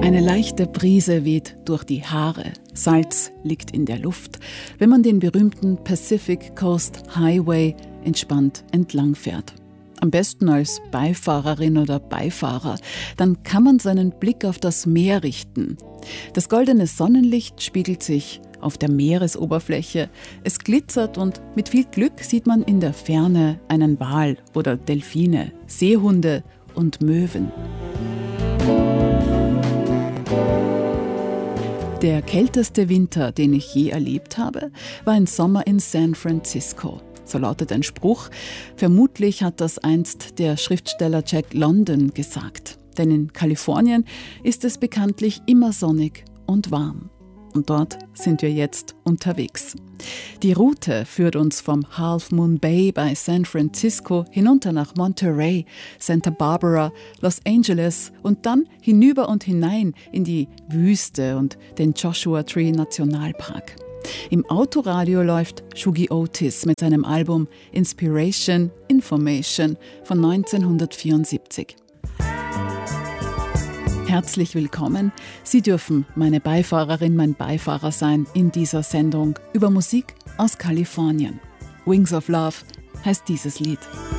Eine leichte Brise weht durch die Haare, Salz liegt in der Luft, wenn man den berühmten Pacific Coast Highway entspannt entlangfährt. Am besten als Beifahrerin oder Beifahrer, dann kann man seinen Blick auf das Meer richten. Das goldene Sonnenlicht spiegelt sich auf der Meeresoberfläche, es glitzert und mit viel Glück sieht man in der Ferne einen Wal oder Delfine, Seehunde und Möwen. Der kälteste Winter, den ich je erlebt habe, war ein Sommer in San Francisco. So lautet ein Spruch. Vermutlich hat das einst der Schriftsteller Jack London gesagt. Denn in Kalifornien ist es bekanntlich immer sonnig und warm. Und dort sind wir jetzt unterwegs. Die Route führt uns vom Half Moon Bay bei San Francisco hinunter nach Monterey, Santa Barbara, Los Angeles und dann hinüber und hinein in die Wüste und den Joshua Tree Nationalpark. Im Autoradio läuft Shuggie Otis mit seinem Album Inspiration, Information von 1974. Herzlich willkommen. Sie dürfen meine Beifahrerin, mein Beifahrer sein in dieser Sendung über Musik aus Kalifornien. Wings of Love heißt dieses Lied.